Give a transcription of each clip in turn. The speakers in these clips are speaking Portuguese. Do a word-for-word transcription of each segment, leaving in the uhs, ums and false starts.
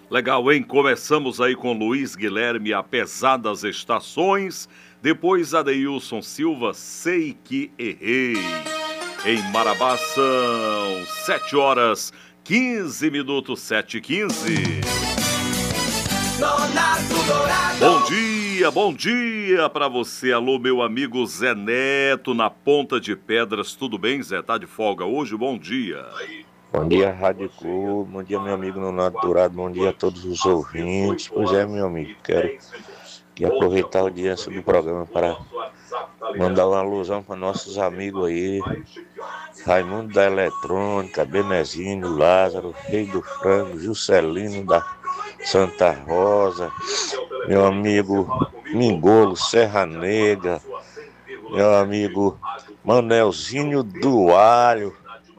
Legal, hein? Começamos aí com Luiz Guilherme, Apesar das Estações. Depois Adeilson Silva, Sei Que Errei. Em Marabá são sete horas, quinze minutos, sete e quinze. Bom dia, bom dia pra você. Alô, meu amigo Zé Neto, na Ponta de Pedras. Tudo bem, Zé? Tá de folga hoje? Bom dia. Bom dia, Rádio Clube. Bom dia, meu amigo Nonato Dourado. Bom dia a todos os ouvintes. Pois é, meu amigo, quero que aproveitar a audiência do programa para mandar uma alusão para nossos amigos aí. Raimundo da Eletrônica, Benezinho, Lázaro, Rei do Frango, Juscelino da Santa Rosa, meu amigo Mingolo, Serra Negra, meu amigo Manelzinho do Alho.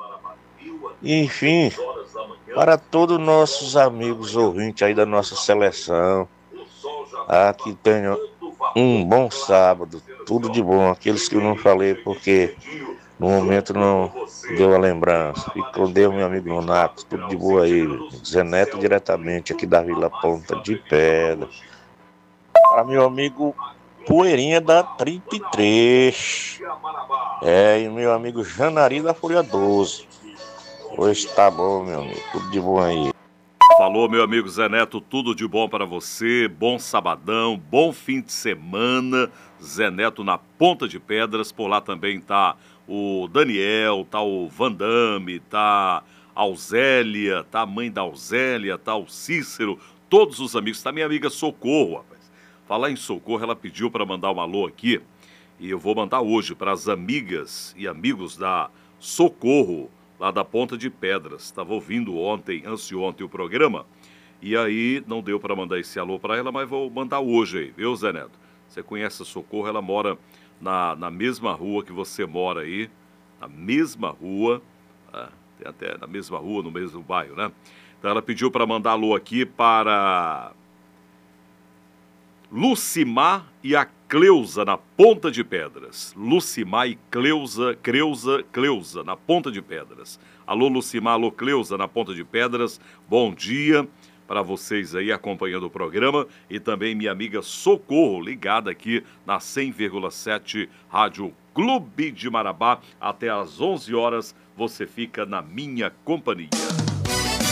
Enfim, para todos os nossos amigos ouvintes aí da nossa seleção, ah, que tenham um bom sábado, tudo de bom. Aqueles que eu não falei porque no momento não deu a lembrança. Fique com Deus, meu amigo Nonato, tudo de boa aí. Zé Neto diretamente aqui da Vila Ponta de Pedra. Para meu amigo Poeirinha da trinta e três. É, e meu amigo Janari da Folha doze. Hoje tá bom, meu amigo. Tudo de bom aí. Falou, meu amigo Zé Neto, tudo de bom para você. Bom sabadão, bom fim de semana. Zé Neto na Ponta de Pedras. Por lá também tá o Daniel, tá o Vandame, tá a Ausélia, tá a mãe da Ausélia, tá o Cícero. Todos os amigos. Tá minha amiga Socorro, rapaz. Falar em Socorro, ela pediu para mandar um alô aqui. E eu vou mandar hoje para as amigas e amigos da Socorro, lá da Ponta de Pedras. Estava ouvindo ontem, anteontem, o programa, e aí não deu para mandar esse alô para ela, mas vou mandar hoje aí, viu, Zé Neto? Você conhece a Socorro, ela mora na, na mesma rua que você mora aí, na mesma rua, ah, tem até na mesma rua, no mesmo bairro, né? Então ela pediu para mandar alô aqui para Lucimar e a Cleusa, na Ponta de Pedras. Lucimar e Cleusa, Creuza, Cleusa, na Ponta de Pedras. Alô, Lucimar, alô, Cleusa, na Ponta de Pedras. Bom dia para vocês aí acompanhando o programa. E também minha amiga Socorro, ligada aqui na cem vírgula sete Rádio Clube de Marabá. Até às onze horas você fica na minha companhia.